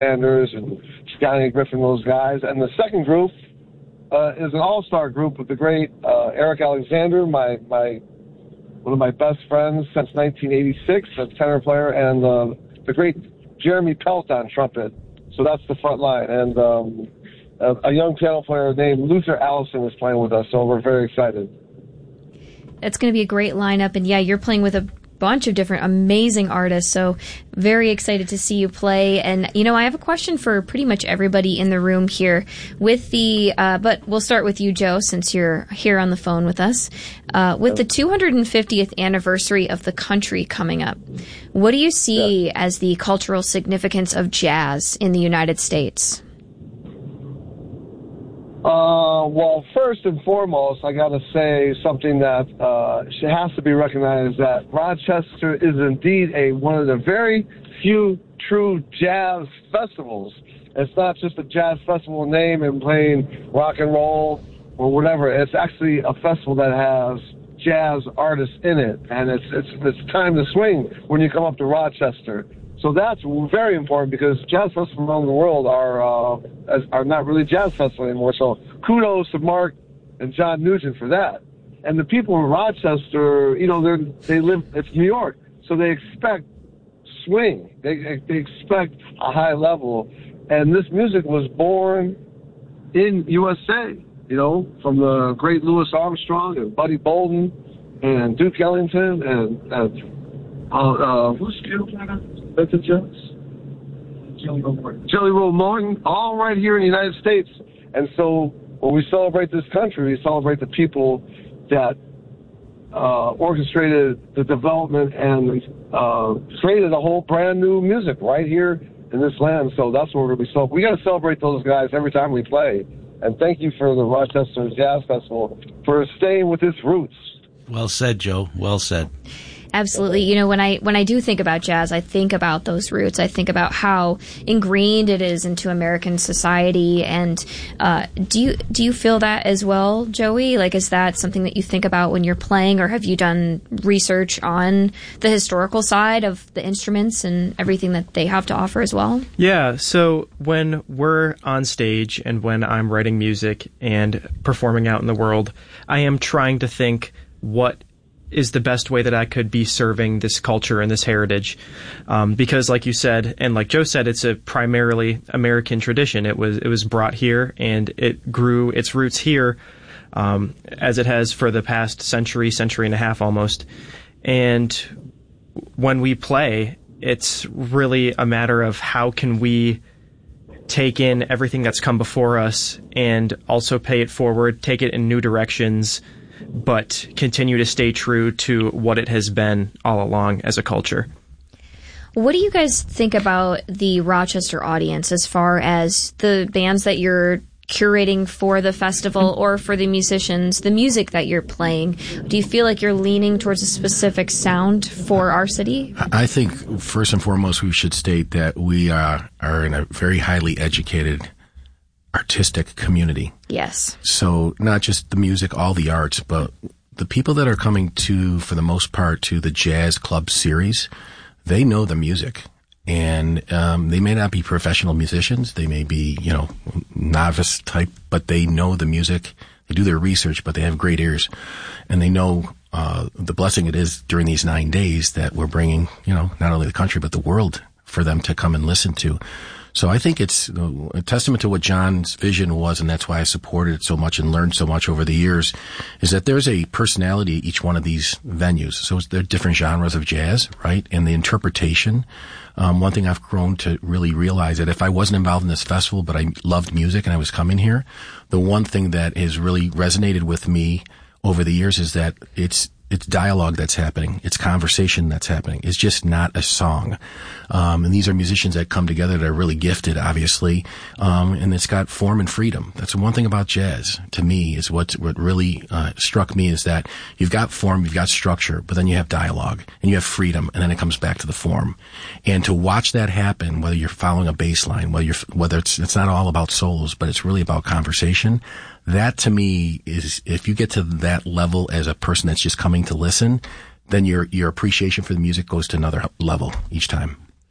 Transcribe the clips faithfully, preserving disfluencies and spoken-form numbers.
Sanders and Scotty Griffin, those guys. And the second group uh, is an all-star group with the great uh, Eric Alexander, my my one of my best friends since nineteen eighty-six, a tenor player, and uh, the great Jeremy Pelt on trumpet. So that's the front line. And um, a, a young piano player named Luther Allison is playing with us, so we're very excited. It's going to be a great lineup, and yeah, you're playing with a bunch of different amazing artists, so very excited to see you play. And you know, I have a question for pretty much everybody in the room here with the uh but we'll start with you, Joe, since you're here on the phone with us. Uh with the two hundred fiftieth anniversary of the country coming up, what do you see yeah. as the cultural significance of jazz in the United States? Uh, well, first and foremost, I got to say something that uh, has to be recognized, that Rochester is indeed a one of the very few true jazz festivals. It's not just a jazz festival name and playing rock and roll or whatever. It's actually a festival that has jazz artists in it, and it's it's it's time to swing when you come up to Rochester. So that's very important, because jazz festivals around the world are uh, are not really jazz festivals anymore. So kudos to Mark and John Nugent for that. And the people in Rochester, you know, they they live. It's New York, so they expect swing. They they expect a high level. And this music was born in U S A. You know, from the great Louis Armstrong and Buddy Bolden and Duke Ellington and uh, uh, who's Vincent Jones? Jelly Roll Morton. Jelly Roll Morton, all right here in the United States. And so when we celebrate this country, we celebrate the people that uh, orchestrated the development and uh, created a whole brand new music right here in this land. So that's what we're going to be celebrating. We got to celebrate those guys every time we play. And thank you for the Rochester Jazz Festival for staying with its roots. Well said, Joe. Well said. Absolutely. You know, when I when I do think about jazz, I think about those roots. I think about how ingrained it is into American society. And uh, do you do you feel that as well, Joey? Like, is that something that you think about when you're playing, or have you done research on the historical side of the instruments and everything that they have to offer as well? Yeah. So when we're on stage and when I'm writing music and performing out in the world, I am trying to think what is the best way that I could be serving this culture and this heritage. Um, because like you said, and like Joe said, it's a primarily American tradition. It was, it was brought here and it grew its roots here, um, as it has for the past century, century and a half almost. And when we play, it's really a matter of how can we take in everything that's come before us and also pay it forward, take it in new directions, but continue to stay true to what it has been all along as a culture. What do you guys think about the Rochester audience as far as the bands that you're curating for the festival or for the musicians, the music that you're playing? Do you feel like you're leaning towards a specific sound for our city? I think first and foremost we should state that we are, are in a very highly educated artistic community. Yes. So not just the music, all the arts, but the people that are coming to, for the most part, to the Jazz Club series, they know the music. And um, they may not be professional musicians. They may be, you know, novice type, but they know the music. They do their research, but they have great ears. And they know uh, the blessing it is during these nine days that we're bringing, you know, not only the country, but the world for them to come and listen to. So I think it's a testament to what John's vision was, and that's why I supported it so much and learned so much over the years, is that there's a personality at each one of these venues. So there are different genres of jazz, right? And the interpretation. Um, one thing I've grown to really realize that if I wasn't involved in this festival, but I loved music and I was coming here, the one thing that has really resonated with me over the years is that it's It's dialogue that's happening. It's conversation that's happening. It's just not a song. Um, and these are musicians that come together that are really gifted, obviously. Um, and it's got form and freedom. That's one thing about jazz, to me, is what, what really, uh, struck me is that you've got form, you've got structure, but then you have dialogue and you have freedom, and then it comes back to the form. And to watch that happen, whether you're following a bass line, whether you're, whether it's, it's not all about solos, but it's really about conversation. That to me is, if you get to that level as a person that's just coming to listen, then your, your appreciation for the music goes to another level each time.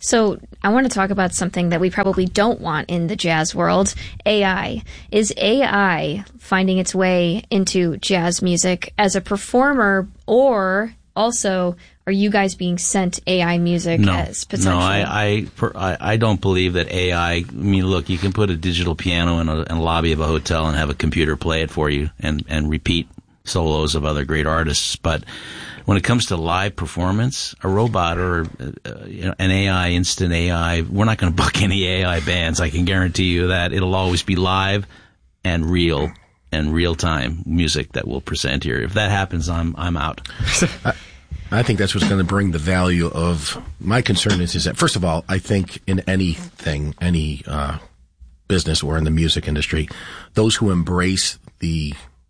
So I want to talk about something that we probably don't want in the jazz world, A I. Is A I finding its way into jazz music as a performer, or also are you guys being sent A I music no, as potentially? No, I, I, I don't believe that A I, I mean, look, you can put a digital piano in a, in a lobby of a hotel and have a computer play it for you and, and repeat solos of other great artists, but when it comes to live performance, a robot or uh, you know, an A I, instant A I, we're not going to book any A I bands. I can guarantee you that. It'll always be live and real and real-time music that we'll present here. If that happens, I'm I'm out. I, I think that's what's going to bring the value of. My concern is, is that, first of all, I think in anything, any uh, business or in the music industry, those who embrace the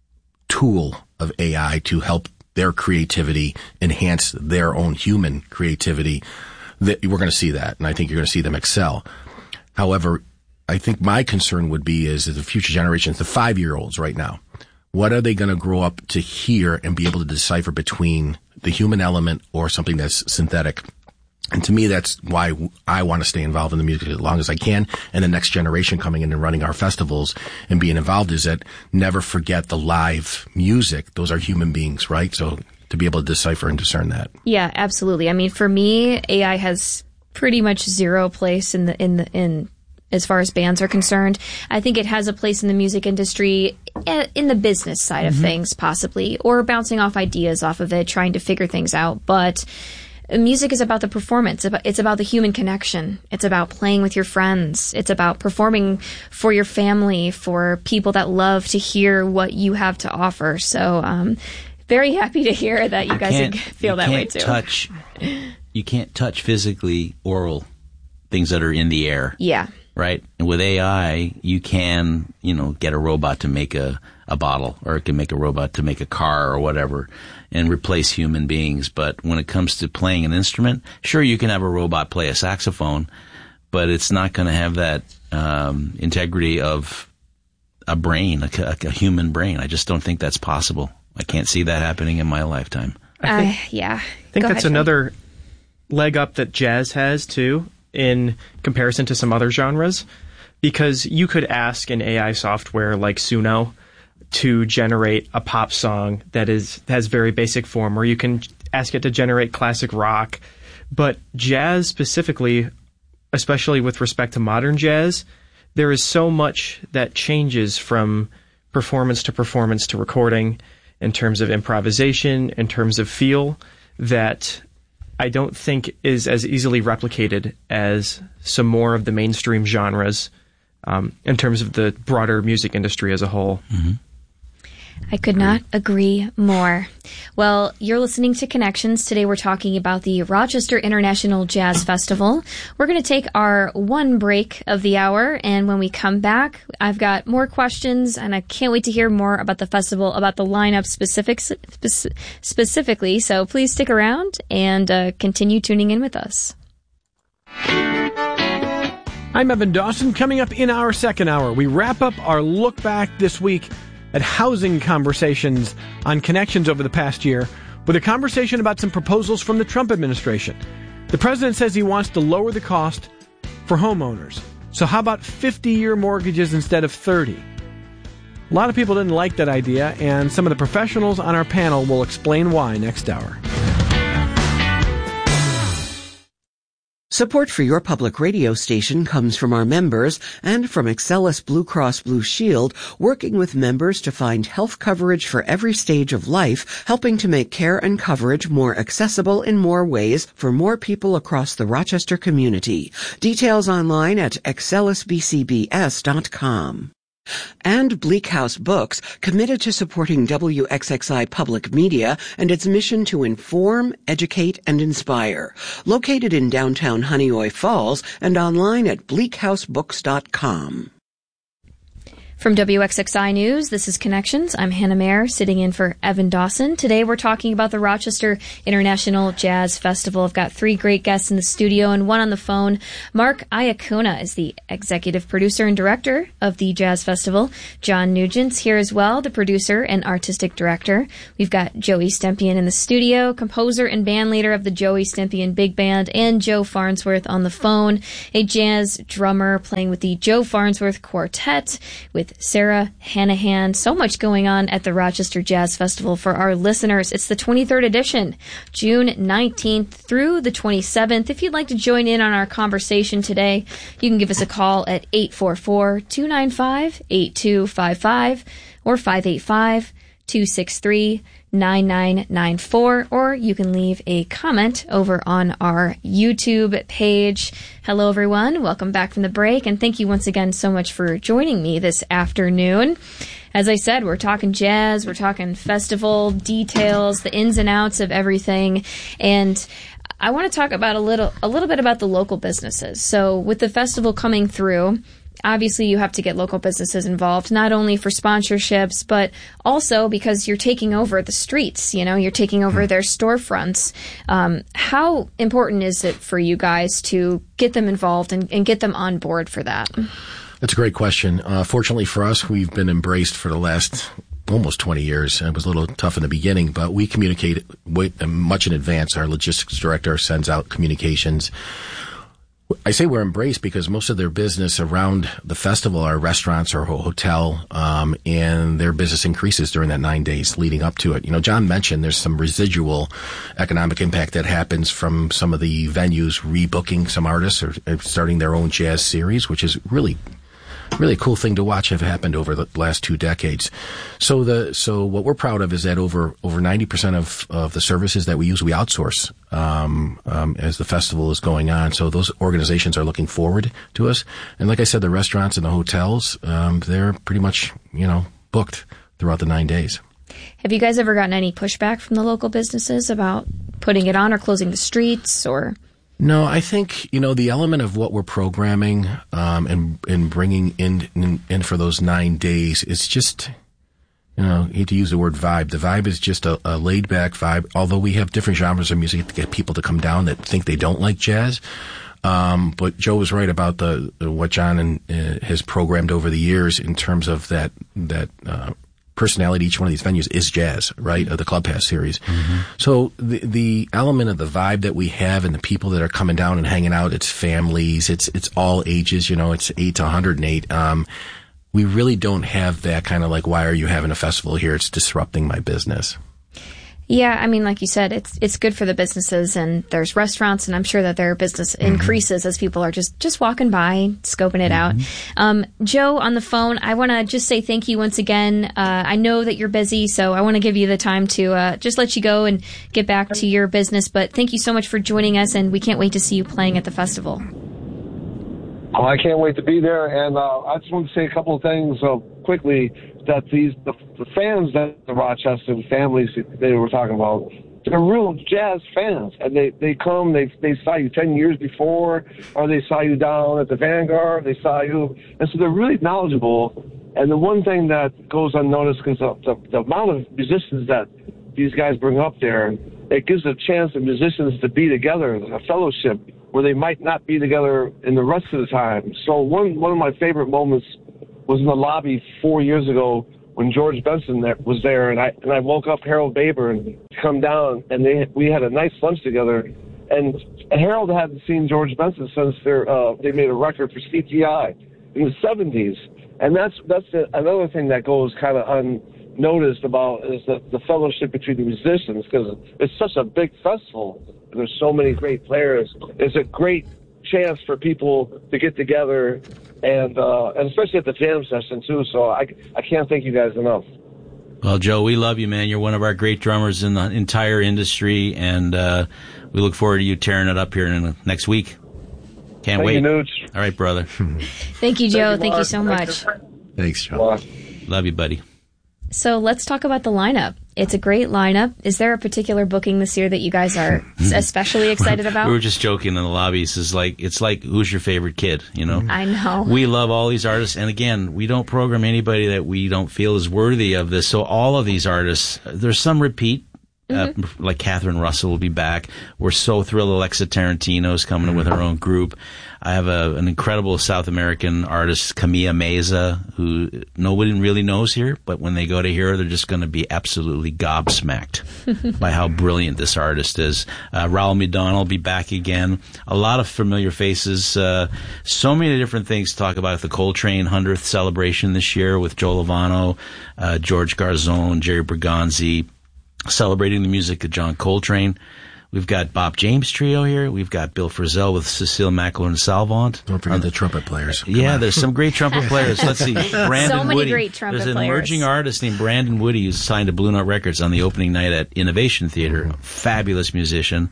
tool of A I to help their creativity enhance their own human creativity, that we're going to see that, and I think you're going to see them excel. However, I think my concern would be is, is the future generations, the five-year-olds right now, what are they going to grow up to hear and be able to decipher between the human element or something that's synthetic? And to me, that's why I want to stay involved in the music as long as I can. And the next generation coming in and running our festivals and being involved is that never forget the live music. Those are human beings, right? So to be able to decipher and discern that. Yeah, absolutely. I mean, for me, A I has pretty much zero place in the in the in as far as bands are concerned. I think it has a place in the music industry, in the business side of mm-hmm. things, possibly, or bouncing off ideas off of it, trying to figure things out. But music is about the performance. It's about the human connection. It's about playing with your friends. It's about performing for your family, for people that love to hear what you have to offer. So, um, very happy to hear that you guys feel that way too. Touch, you can't touch physically oral things that are in the air. Yeah. Right? And with A I, you can, you know, get a robot to make a, a bottle, or it can make a robot to make a car or whatever and replace human beings. But when it comes to playing an instrument, sure, you can have a robot play a saxophone, but it's not going to have that um, integrity of a brain, a, a human brain. I just don't think that's possible. I can't see that happening in my lifetime. I think, uh, yeah. I think Go that's ahead, another leg up that jazz has, too, in comparison to some other genres, because you could ask an A I software like Suno to generate a pop song that is has very basic form, or you can ask it to generate classic rock. But jazz specifically, especially with respect to modern jazz, there is so much that changes from performance to performance to recording in terms of improvisation, in terms of feel, that I don't think is as easily replicated as some more of the mainstream genres um, in terms of the broader music industry as a whole. Mm-hmm. I could not agree more. Well, you're listening to Connections. Today we're talking about the Rochester International Jazz Festival. We're going to take our one break of the hour, and when we come back, I've got more questions, and I can't wait to hear more about the festival, about the lineup specifics, spec- specifically. So please stick around and uh, continue tuning in with us. I'm Evan Dawson. Coming up in our second hour, we wrap up our look back this week at housing conversations on Connections over the past year with a conversation about some proposals from the Trump administration. The president says he wants to lower the cost for homeowners. So how about fifty-year mortgages instead of thirty? A lot of people didn't like that idea, and some of the professionals on our panel will explain why next hour. Support for your public radio station comes from our members and from Excellus Blue Cross Blue Shield, working with members to find health coverage for every stage of life, helping to make care and coverage more accessible in more ways for more people across the Rochester community. Details online at excellus b c b s dot com. And Bleak House Books, committed to supporting W X X I Public Media and its mission to inform, educate, and inspire. Located in downtown Honeoye Falls and online at bleak house books dot com. From W X X I News, this is Connections. I'm Hannah Mayer, sitting in for Evan Dawson. Today we're talking about the Rochester International Jazz Festival. I've got three great guests in the studio and one on the phone. Mark Iacona is the executive producer and director of the Jazz Festival. John Nugent's here as well, the producer and artistic director. We've got Joey Stempian in the studio, composer and band leader of the Joey Stempian Big Band, and Joe Farnsworth on the phone, a jazz drummer playing with the Joe Farnsworth Quartet with Sarah Hanahan. So much going on at the Rochester Jazz Festival for our listeners. It's the twenty-third edition, June nineteenth through the twenty-seventh. If you'd like to join in on our conversation today, you can give us a call at eight four four, two nine five, eight two five five or five eight five, two six three, nine nine nine four, or you can leave a comment over on our YouTube page. Hello, everyone. Welcome back from the break, and thank you once again so much for joining me this afternoon. As I said, we're talking jazz, we're talking festival details, the ins and outs of everything, and I want to talk about a little, a little bit about the local businesses. So with the festival coming through, obviously you have to get local businesses involved, not only for sponsorships, but also because you're taking over the streets, you know, you're taking over their storefronts. Um, how important is it for you guys to get them involved and, and get them on board for that? That's a great question. Uh, fortunately for us, we've been embraced for the last almost twenty years. It was a little tough in the beginning, but we communicate way, much in advance. Our logistics director sends out communications. I say we're embraced because most of their business around the festival are restaurants or a hotel, um, and their business increases during that nine days leading up to it. You know, John mentioned there's some residual economic impact that happens from some of the venues rebooking some artists or, or starting their own jazz series, which is really really cool thing to watch have happened over the last two decades. So the so what we're proud of is that over over ninety percent of of the services that we use we outsource um, um, as the festival is going on. So those organizations are looking forward to us. And like I said, the restaurants and the hotels, um, they're pretty much you know booked throughout the nine days. Have you guys ever gotten any pushback from the local businesses about putting it on or closing the streets or? No, I think, you know, the element of what we're programming um, and and bringing in, in in for those nine days is just, you know, I hate to use the word vibe. The vibe is just a, a laid-back vibe, although we have different genres of music to get people to come down that think they don't like jazz. Um, but Joe was right about the, the what John and, uh, has programmed over the years in terms of that that uh personality. Each one of these venues is jazz, right? Of the Club Pass series. Mm-hmm. So the the element of the vibe that we have and the people that are coming down and hanging out, it's families, it's it's all ages, you know, it's eight to one hundred eight. Um, we really don't have that kind of like, why are you having a festival here? It's disrupting my business. Yeah, I mean, like you said, it's it's good for the businesses, and there's restaurants, and I'm sure that their business mm-hmm. increases as people are just, just walking by, scoping it mm-hmm. out. Um, Joe, on the phone, I want to just say thank you once again. Uh, I know that you're busy, so I want to give you the time to uh, just let you go and get back to your business, but thank you so much for joining us, and we can't wait to see you playing at the festival. Oh, I can't wait to be there, and uh, I just want to say a couple of things uh, quickly. That these the, the fans that the Rochester families they were talking about, they're real jazz fans, and they, they come, they they saw you ten years before, or they saw you down at the Vanguard, they saw you, and so they're really knowledgeable. And the one thing that goes unnoticed, because the, the, the amount of musicians that these guys bring up there, it gives a chance for musicians to be together, a fellowship, where they might not be together in the rest of the time. So one one of my favorite moments was in the lobby four years ago when George Benson there, was there, and I and I woke up Harold Baber and come down, and they we had a nice lunch together, and, and Harold hadn't seen George Benson since their, uh, they made a record for C T I in the seventies, and that's that's the, another thing that goes kind of unnoticed about is the, the fellowship between the musicians, because it's such a big festival, and there's so many great players. It's a great chance for people to get together, and uh, and especially at the jam session too. So I I can't thank you guys enough. Well, Joe, we love you, man. You're one of our great drummers in the entire industry, and uh, we look forward to you tearing it up here in the next week. Can't thank wait. You, Nooch. All right, brother. Thank you, Joe. Thank you, thank you so much. Thanks, Joe. Love you, buddy. So let's talk about the lineup. It's a great lineup. Is there a particular booking this year that you guys are especially excited about? We were just joking in the lobbies. It's like, it's like, who's your favorite kid, you know? I know. We love all these artists. And again, we don't program anybody that we don't feel is worthy of this. So all of these artists, there's some repeat. Mm-hmm. Uh, like Catherine Russell will be back. We're so thrilled Alexa Tarantino's coming mm-hmm. with her own group. I have a, an incredible South American artist, Camilla Meza, who nobody really knows here, but when they go to hear her, they're just going to be absolutely gobsmacked by how brilliant this artist is. Uh, Raul Midon will be back again. A lot of familiar faces. Uh, so many different things to talk about. The Coltrane hundredth celebration this year with Joe Lovano, uh, George Garzone, Jerry Bergonzi, celebrating the music of John Coltrane. We've got Bob James Trio here. We've got Bill Frisell with Cecile McAloon and Salvant. Don't forget um, the trumpet players. Come yeah, on. There's some great trumpet players. Let's see. Brandon so many Woody. great trumpet There's an players. emerging artist named Brandon Woody who's signed to Blue Note Records on the opening night at Innovation Theater. Mm-hmm. Fabulous musician.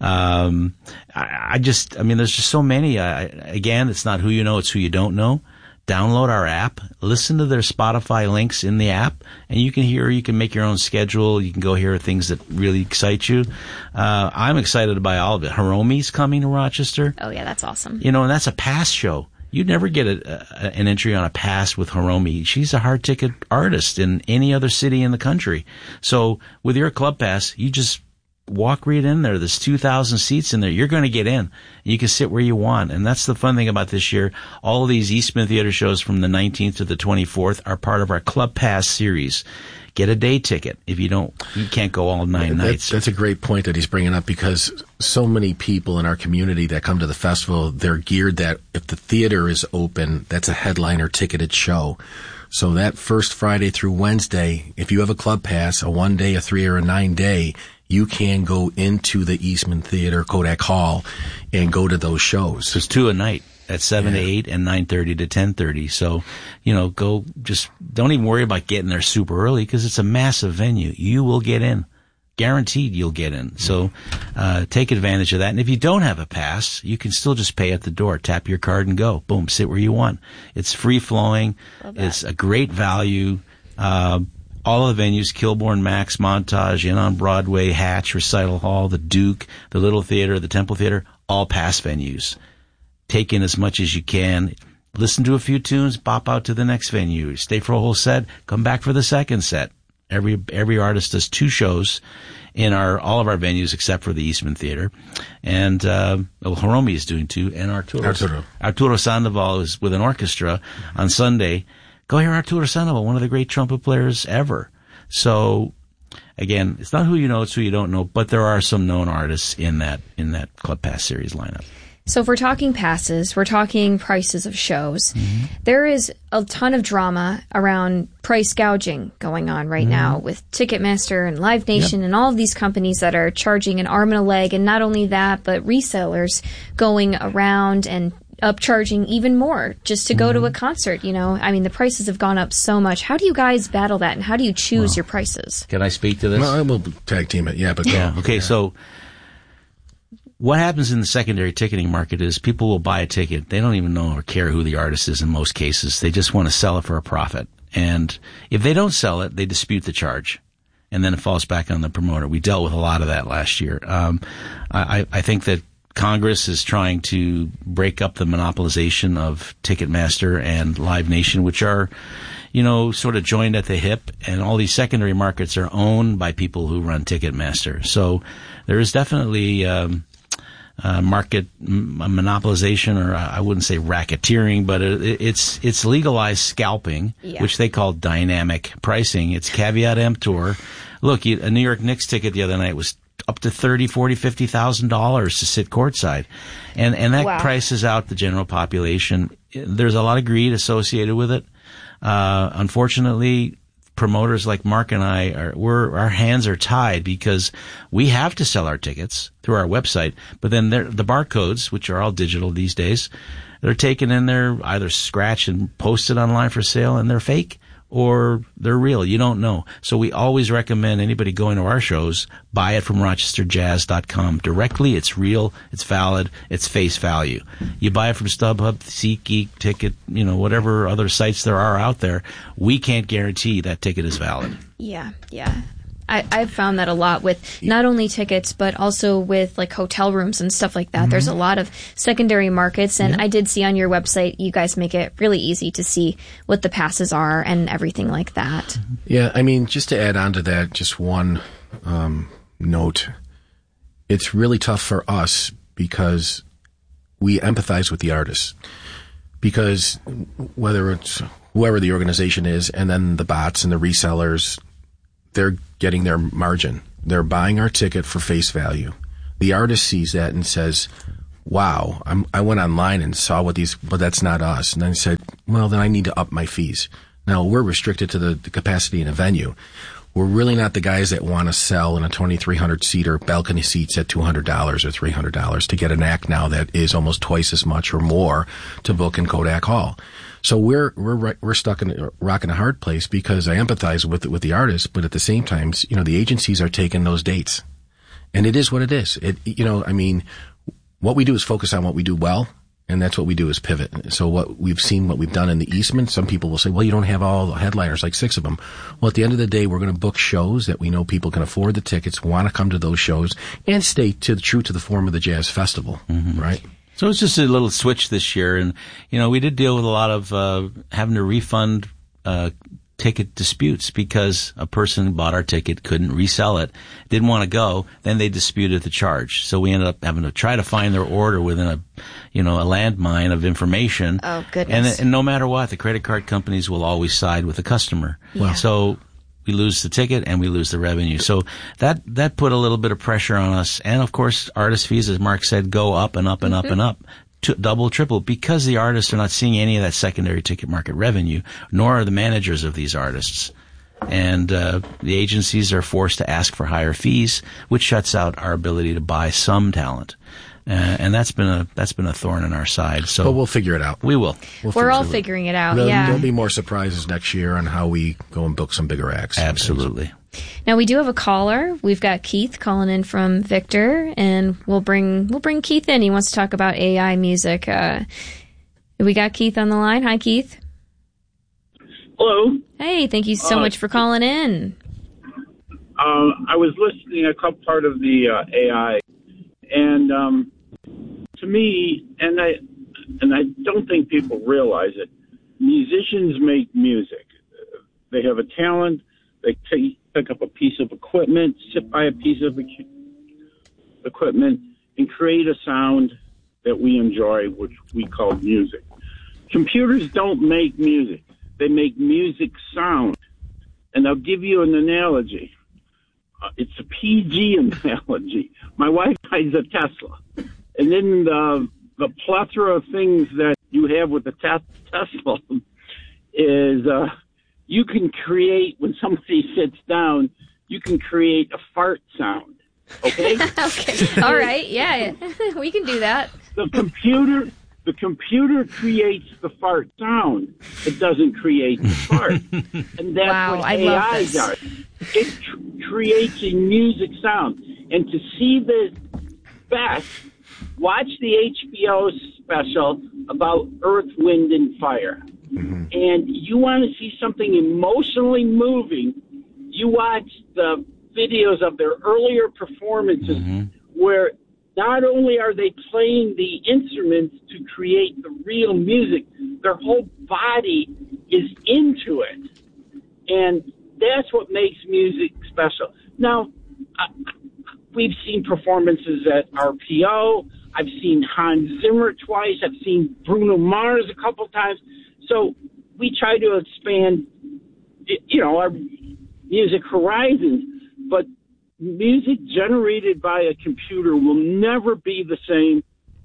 Um, I, I just, I mean, there's just so many. I, again, it's not who you know, it's who you don't know. Download our app, listen to their Spotify links in the app, and you can hear, you can make your own schedule. You can go hear things that really excite you. Uh, I'm excited by all of it. Hiromi's coming to Rochester. Oh, yeah, that's awesome. You know, and that's a pass show. You'd never get a, a, an entry on a pass with Hiromi. She's a hard ticket artist in any other city in the country. So with your club pass, you just walk right in there. There's two thousand seats in there. You're going to get in. You can sit where you want. And that's the fun thing about this year. All of these Eastman Theater shows from the nineteenth to the twenty-fourth are part of our Club Pass series. Get a day ticket. If you don't, you can't go all nine that, nights. That's a great point that he's bringing up, because so many people in our community that come to the festival, they're geared that if the theater is open, that's a headliner ticketed show. So that first Friday through Wednesday, if you have a club pass, a one day, a three, or a nine day, you can go into the Eastman Theater, Kodak Hall, and go to those shows. There's two a night at seven yeah. to eight and nine thirty to ten thirty. So, you know, go, just don't even worry about getting there super early, because it's a massive venue. You will get in. Guaranteed you'll get in. So, uh, take advantage of that. And if you don't have a pass, you can still just pay at the door. Tap your card and go. Boom, sit where you want. It's free flowing. It's a great value. Uh, all of the venues, Kilbourne, Max, Montage, In on Broadway, Hatch, Recital Hall, the Duke, the Little Theater, the Temple Theater, all pass venues. Take in as much as you can. Listen to a few tunes, pop out to the next venue. Stay for a whole set, come back for the second set. Every every artist does two shows in our all of our venues except for the Eastman Theater. And uh, well, Hiromi is doing two, and Arturo. Arturo. Arturo Sandoval is with an orchestra on Sunday. Go hear Arturo Sandoval, one of the great trumpet players ever. So, again, it's not who you know, it's who you don't know, but there are some known artists in that in that Club Pass series lineup. So if we're talking passes, we're talking prices of shows. Mm-hmm. There is a ton of drama around price gouging going on right mm-hmm. now with Ticketmaster and Live Nation yep. and all of these companies that are charging an arm and a leg. And not only that, but resellers going around and upcharging even more just to go mm-hmm. to a concert. You know, I mean, the prices have gone up so much. How do you guys battle that, and how do you choose well, your prices? Can I speak to this? Well, I will tag team it. Yeah, but go. Yeah. Okay, yeah. so what happens in the secondary ticketing market is people will buy a ticket. They don't even know or care who the artist is in most cases. They just want to sell it for a profit. And if they don't sell it, they dispute the charge. And then it falls back on the promoter. We dealt with a lot of that last year. Um, I, I think that Congress is trying to break up the monopolization of Ticketmaster and Live Nation, which are, you know, sort of joined at the hip, and all these secondary markets are owned by people who run Ticketmaster. So there is definitely um, uh, market m- monopolization, or uh, I wouldn't say racketeering, but it, it's it's legalized scalping, yeah. which they call dynamic pricing. It's caveat emptor. Look, you, a New York Knicks ticket the other night was up to thirty, forty, fifty thousand dollars to sit courtside, and and that wow. prices out the general population. There's a lot of greed associated with it. Uh, unfortunately, promoters like Mark and I are, we're, our hands are tied because we have to sell our tickets through our website, but then the barcodes, which are all digital these days, they're taken in there, either scratched and posted online for sale, and they're fake, or they're real. You don't know. So we always recommend anybody going to our shows, buy it from rochester jazz dot com directly. It's real, it's valid, it's face value. You buy it from StubHub, SeatGeek, Ticket, you know, whatever other sites there are out there, we can't guarantee that ticket is valid. Yeah, yeah. I, I've found that a lot with not only tickets, but also with like hotel rooms and stuff like that. Mm-hmm. There's a lot of secondary markets, and yeah. I did see on your website, you guys make it really easy to see what the passes are and everything like that. Yeah, I mean, just to add on to that, just one um, note. It's really tough for us because we empathize with the artists. Because whether it's whoever the organization is, and then the bots and the resellers, they're getting their margin. They're buying our ticket for face value. The artist sees that and says, wow, I'm, I went online and saw what these, but that's not us. And then I said, well, then I need to up my fees. Now, we're restricted to the, the capacity in a venue. We're really not the guys that want to sell in a twenty-three hundred seater balcony seats at two hundred dollars or three hundred dollars to get an act now that is almost twice as much or more to book in Kodak Hall. So we're we're we're stuck in a rock in a hard place because I empathize with with the artists, but at the same time, you know, the agencies are taking those dates, and it is what it is. It you know, I mean, what we do is focus on what we do well. And that's what we do is pivot. So what we've seen, what we've done in the Eastman, some people will say, well, you don't have all the headliners, like six of them. Well, at the end of the day, we're going to book shows that we know people can afford the tickets, want to come to those shows, and stay to the, true to the form of the jazz festival, mm-hmm. right? So it's just a little switch this year. And, you know, we did deal with a lot of uh having to refund uh ticket disputes because a person bought our ticket, couldn't resell it, didn't want to go, then they disputed the charge. So we ended up having to try to find their order within a, you know, a landmine of information. Oh, goodness. And, and no matter what, the credit card companies will always side with the customer. Yeah. So we lose the ticket and we lose the revenue. So that, that put a little bit of pressure on us. And of course, artist fees, as Mark said, go up and up and mm-hmm. up and up. To double, triple, because the artists are not seeing any of that secondary ticket market revenue, nor are the managers of these artists. And uh the agencies are forced to ask for higher fees, which shuts out our ability to buy some talent. Uh, and that's been a that's been a thorn in our side. So, but we'll figure it out. We will. We'll We're all figuring it out. There'll, yeah. There'll be more surprises next year on how we go and book some bigger acts. Absolutely. Now we do have a caller. We've got Keith calling in from Victor, and we'll bring we'll bring Keith in. He wants to talk about A I music. Uh, we got Keith on the line. Hi, Keith. Hello. Hey, thank you so uh, much for calling in. Uh, I was listening a couple part of the uh, A I, and um, to me, and I and I don't think people realize it. Musicians make music. They have a talent. They take, pick up a piece of equipment, sit by a piece of equipment, and create a sound that we enjoy, which we call music. Computers don't make music. They make music sound. And I'll give you an analogy. Uh, it's a P G analogy. My wife has a Tesla. And then the, the plethora of things that you have with the te- Tesla is... Uh, You can create, when somebody sits down, you can create a fart sound, okay? Okay, all right, yeah, we can do that. The computer, the computer creates the fart sound. It doesn't create the fart. And that's wow, what I A I love this. does. It tr- creates a music sound. And to see the best, watch the H B O special about Earth, Wind, and Fire. Mm-hmm. And you want to see something emotionally moving, you watch the videos of their earlier performances mm-hmm. where not only are they playing the instruments to create the real music, their whole body is into it. And that's what makes music special. Now, I, we've seen performances at R P O. I've seen Hans Zimmer twice. I've seen Bruno Mars a couple times. So we try to expand, you know, our music horizons, but music generated by a computer will never be the same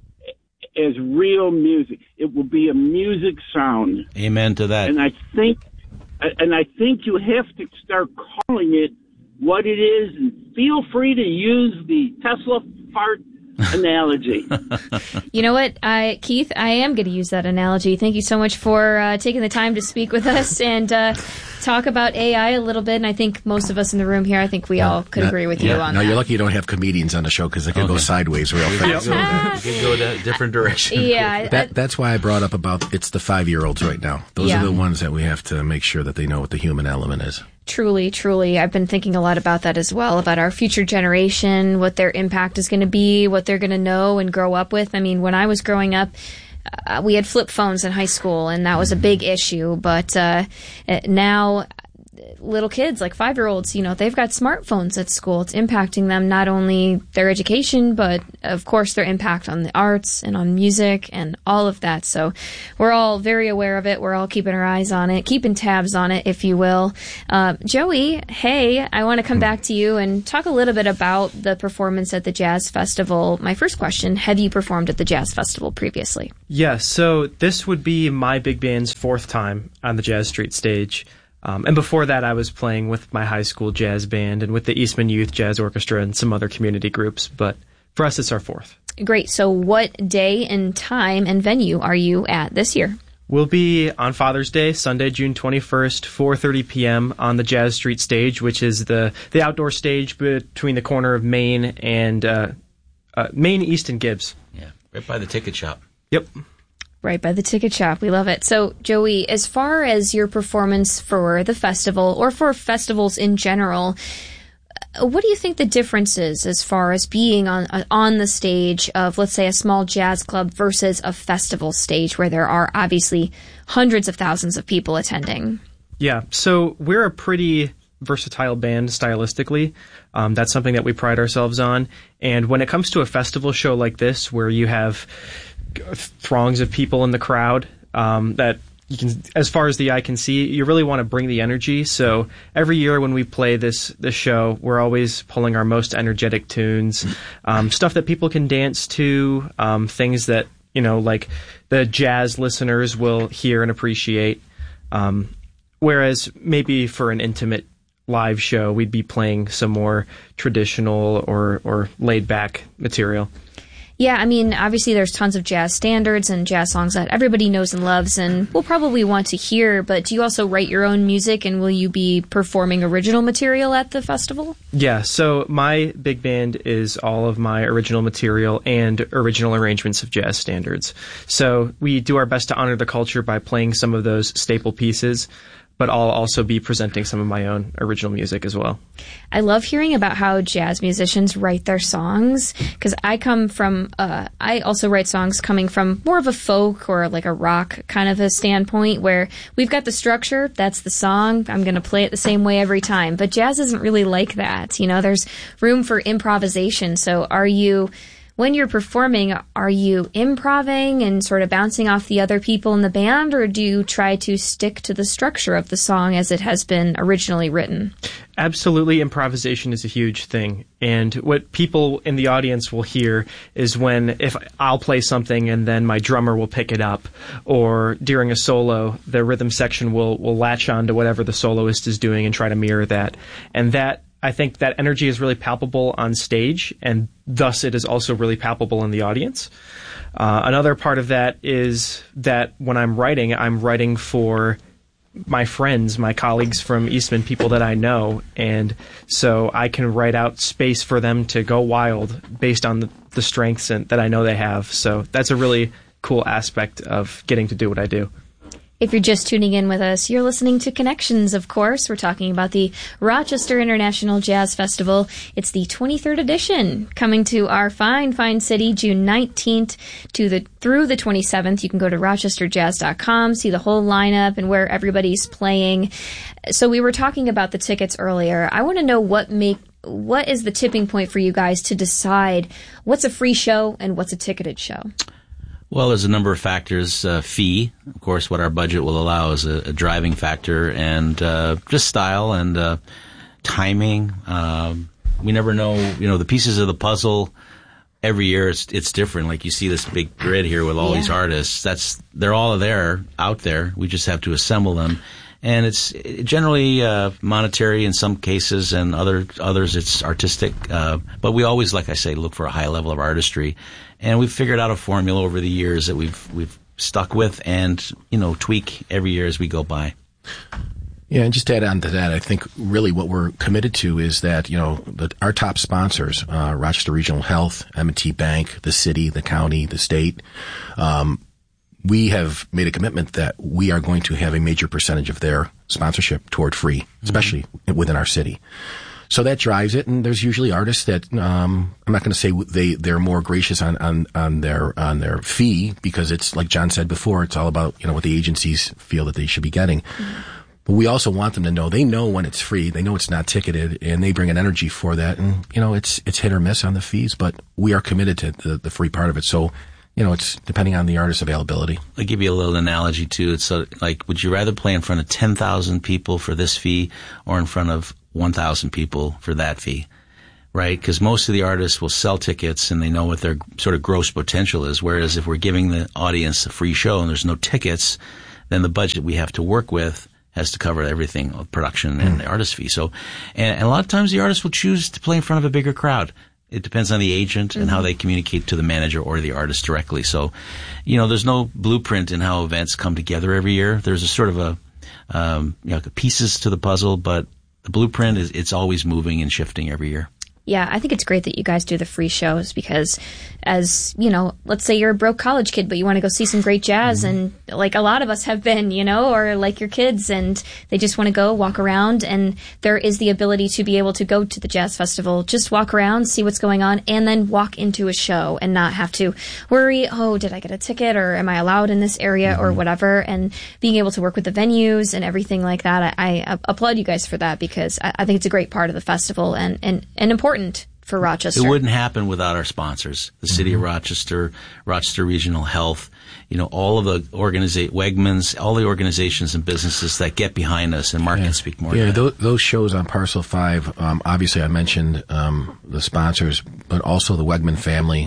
as real music. It will be a music sound. Amen to that. And I think, and I think you have to start calling it what it is, and feel free to use the Tesla fart analogy. You know what, I, Keith, I am going to use that analogy. Thank you so much for uh, taking the time to speak with us and uh, talk about A I a little bit. And I think most of us in the room here, I think we yeah, all could not, agree with yeah, you on now that. Now, you're lucky you don't have comedians on the show because they can okay. go sideways real fast. You can go to a different direction. Yeah, that, that's why I brought up about it's the five-year-olds right now. Those yeah. are the ones that we have to make sure that they know what the human element is. Truly, truly. I've been thinking a lot about that as well, about our future generation, what their impact is going to be, what they're going to know and grow up with. I mean, when I was growing up, uh, we had flip phones in high school, and that was a big issue. But uh, now little kids, like five-year-olds, you know, they've got smartphones at school. It's impacting them, not only their education, but, of course, their impact on the arts and on music and all of that. So we're all very aware of it. We're all keeping our eyes on it, keeping tabs on it, if you will. Uh, Joey, hey, I want to come back to you and talk a little bit about the performance at the Jazz Festival. My first question, have you performed at the Jazz Festival previously? Yeah, so this would be my big band's fourth time on the Jazz Street stage. Um, and before that, I was playing with my high school jazz band and with the Eastman Youth Jazz Orchestra and some other community groups. But for us, it's our fourth. Great. So what day and time and venue are you at this year? We'll be on Father's Day, Sunday, June twenty-first, four thirty p.m. on the Jazz Street stage, which is the, the outdoor stage between the corner of Main and uh, uh, Main, East, and Gibbs. Yeah, right by the ticket shop. Yep. Right by the ticket shop. We love it. So, Joey, as far as your performance for the festival or for festivals in general, what do you think the difference is as far as being on on the stage of, let's say, a small jazz club versus a festival stage where there are obviously hundreds of thousands of people attending? Yeah, so we're a pretty versatile band stylistically. Um, that's something that we pride ourselves on. And when it comes to a festival show like this, where you have throngs of people in the crowd, um, that you can, as far as the eye can see, you really want to bring the energy. So every year when we play this this show, we're always pulling our most energetic tunes, um, stuff that people can dance to, um, things that, you know, like the jazz listeners will hear and appreciate. Um, whereas maybe for an intimate live show, we'd be playing some more traditional or, or laid back material. Yeah, I mean, obviously there's tons of jazz standards and jazz songs that everybody knows and loves and will probably want to hear, but do you also write your own music, and will you be performing original material at the festival? Yeah, so my big band is all of my original material and original arrangements of jazz standards. So we do our best to honor the culture by playing some of those staple pieces, but I'll also be presenting some of my own original music as well. I love hearing about how jazz musicians write their songs, because I come from, uh, I also write songs coming from more of a folk or like a rock kind of a standpoint, where we've got the structure, that's the song, I'm going to play it the same way every time. But jazz isn't really like that. You know, there's room for improvisation. So are you... when you're performing, are you improvising and sort of bouncing off the other people in the band, or do you try to stick to the structure of the song as it has been originally written? Absolutely, improvisation is a huge thing. And what people in the audience will hear is when, if I'll play something and then my drummer will pick it up, or during a solo, the rhythm section will, will latch on to whatever the soloist is doing and try to mirror that. And that, I think that energy is really palpable on stage, and thus it is also really palpable in the audience. Uh, another part of that is that when I'm writing, I'm writing for my friends, my colleagues from Eastman, people that I know, and so I can write out space for them to go wild based on the, the strengths and, that I know they have. So that's a really cool aspect of getting to do what I do. If you're just tuning in with us, you're listening to Connections, of course. We're talking about the Rochester International Jazz Festival. It's the twenty-third edition, coming to our fine, fine city June nineteenth to the through the twenty-seventh. You can go to rochester jazz dot com, see the whole lineup and where everybody's playing. So we were talking about the tickets earlier. I want to know what make what is the tipping point for you guys to decide what's a free show and what's a ticketed show? Well, there's a number of factors. Uh, fee, of course, what our budget will allow is a, a driving factor, and uh, just style and uh, timing. Um, we never know, you know, the pieces of the puzzle. Every year it's it's different. Like you see this big grid here with all yeah. these artists. That's they're all there, out there. We just have to assemble them. And it's generally uh, monetary in some cases, and other others it's artistic. Uh, but we always, like I say, look for a high level of artistry. And we've figured out a formula over the years that we've we've stuck with, and you know, tweak every year as we go by. Yeah, and just to add on to that, I think really what we're committed to is that, you know, the, our top sponsors, uh, Rochester Regional Health, M and T Bank, the city, the county, the state, um, we have made a commitment that we are going to have a major percentage of their sponsorship toward free, especially mm-hmm. within our city. So that drives it, and there's usually artists that um, I'm not going to say they they're more gracious on, on on their on their fee, because it's like John said before, it's all about, you know, what the agencies feel that they should be getting. Mm-hmm. But we also want them to know, they know when it's free, they know it's not ticketed, and they bring an energy for that. And you know, it's it's hit or miss on the fees, but we are committed to the, the free part of it. So, you know, it's depending on the artist's availability. I'll give you a little analogy too. It's so, like, would you rather play in front of ten thousand people for this fee, or in front of one thousand people for that fee, right? Because most of the artists will sell tickets and they know what their sort of gross potential is. Whereas if we're giving the audience a free show and there's no tickets, then the budget we have to work with has to cover everything, production and mm. the artist fee. So, and, and a lot of times the artist will choose to play in front of a bigger crowd. It depends on the agent mm-hmm. and how they communicate to the manager or the artist directly. So, you know, there's no blueprint in how events come together every year. There's a sort of a, um, you know, pieces to the puzzle, but the blueprint is, it's always moving and shifting every year. Yeah, I think it's great that you guys do the free shows, because as, you know, let's say you're a broke college kid, but you want to go see some great jazz, mm-hmm. and like a lot of us have been, you know, or like your kids, and they just want to go walk around, and there is the ability to be able to go to the jazz festival, just walk around, see what's going on, and then walk into a show and not have to worry, oh, did I get a ticket, or am I allowed in this area, mm-hmm. or whatever, and being able to work with the venues and everything like that. I, I applaud you guys for that, because I, I think it's a great part of the festival, and, and, and important for Rochester. It wouldn't happen without our sponsors, the City mm-hmm. of Rochester, Rochester Regional Health, you know, all of the organiza- Wegmans, all the organizations and businesses that get behind us, and Mark yeah. can speak more yeah, to that. Those, those shows on Parcel five, um, obviously I mentioned um, the sponsors, but also the Wegman family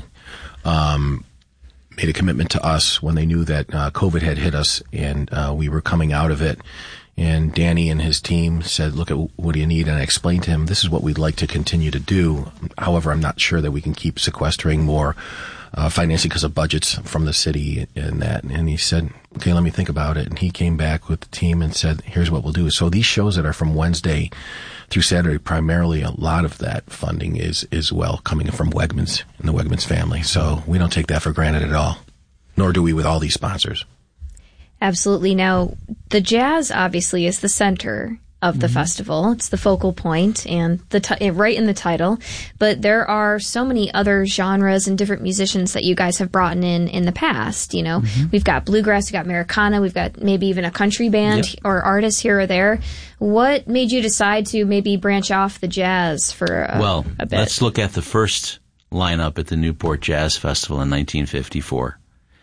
um, made a commitment to us when they knew that uh, COVID had hit us, and uh, we were coming out of it. And Danny and his team said, look, at what do you need? And I explained to him, this is what we'd like to continue to do. However, I'm not sure that we can keep sequestering more uh, financing because of budgets from the city and that. And he said, okay, let me think about it. And he came back with the team and said, here's what we'll do. So these shows that are from Wednesday through Saturday, primarily a lot of that funding is, is well coming from Wegmans and the Wegmans family. So we don't take that for granted at all, nor do we with all these sponsors. Absolutely. Now, the jazz obviously is the center of the mm-hmm. festival. It's the focal point, and the t- right in the title. But there are so many other genres and different musicians that you guys have brought in in the past. You know, mm-hmm. we've got bluegrass, we've got Americana, we've got maybe even a country band yep. or artist here or there. What made you decide to maybe branch off the jazz for a, well, a bit? Let's look at the first lineup at the Newport Jazz Festival in nineteen fifty-four.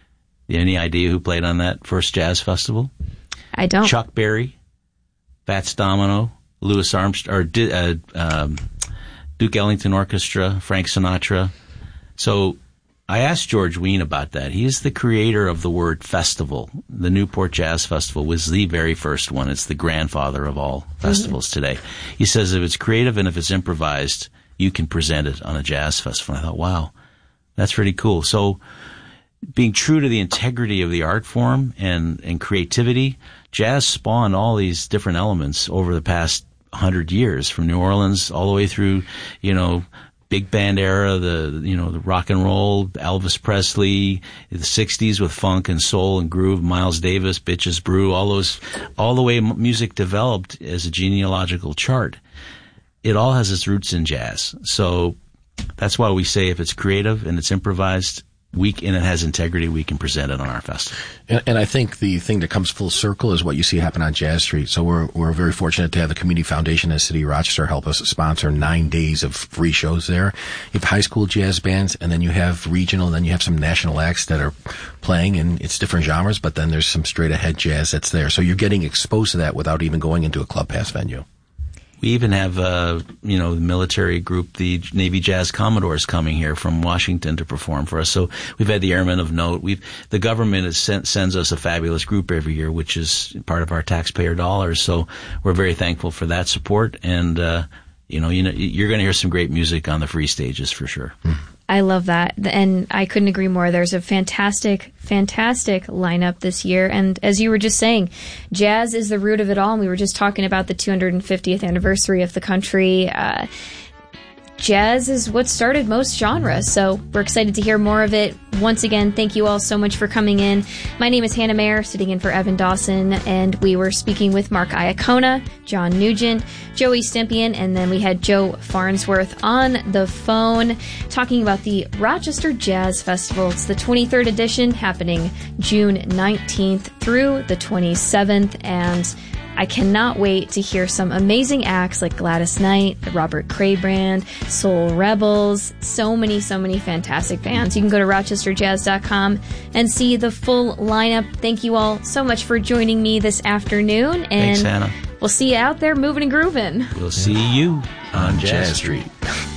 Any idea who played on that first jazz festival? I don't. Chuck Berry, Fats Domino, Louis Armstrong, or uh, um, Duke Ellington Orchestra, Frank Sinatra. So I asked George Wein about that. He is the creator of the word festival. The Newport Jazz Festival was the very first one. It's the grandfather of all festivals mm-hmm. today. He says if it's creative and if it's improvised, you can present it on a jazz festival. I thought, wow, that's pretty cool. So being true to the integrity of the art form and, and creativity, jazz spawned all these different elements over the past hundred years, from New Orleans all the way through, you know, big band era, the, you know, the rock and roll, Elvis Presley, the sixties with funk and soul and groove, Miles Davis, Bitches Brew, all those, all the way music developed as a genealogical chart. It all has its roots in jazz. So that's why we say if it's creative and it's improvised, we and it has integrity, we can present it on our festival. And, and I think the thing that comes full circle is what you see happen on Jazz Street. So we're we're very fortunate to have the Community Foundation and the City of Rochester help us sponsor nine days of free shows there. You have high school jazz bands, and then you have regional, and then you have some national acts that are playing, and it's different genres, but then there's some straight ahead jazz that's there. So you're getting exposed to that without even going into a Club Pass venue. We even have, uh, you know, the military group, the Navy Jazz Commodores, coming here from Washington to perform for us. So we've had the Airmen of Note. We've the government has sent, sends us a fabulous group every year, which is part of our taxpayer dollars. So we're very thankful for that support. And uh, you know, you know, you're going to hear some great music on the free stages for sure. Mm-hmm. I love that, and I couldn't agree more. There's a fantastic, fantastic lineup this year, and as you were just saying, jazz is the root of it all, and we were just talking about the two hundred fiftieth anniversary of the country. Uh, jazz is what started most genres, so we're excited to hear more of it. Once again, thank you all so much for coming in. My name is Hannah Mayer, sitting in for Evan Dawson, and we were speaking with Mark Iacona, John Nugent, Joey Stempian, and then we had Joe Farnsworth on the phone talking about the Rochester Jazz Festival. It's the twenty-third edition, happening June nineteenth through the twenty-seventh, and I cannot wait to hear some amazing acts like Gladys Knight, the Robert Cray Band, Soul Rebels, so many, so many fantastic bands. You can go to rochester jazz dot com and see the full lineup. Thank you all so much for joining me this afternoon. And Thanks, Hannah. We'll see you out there moving and grooving. We'll see you on Jazz Street.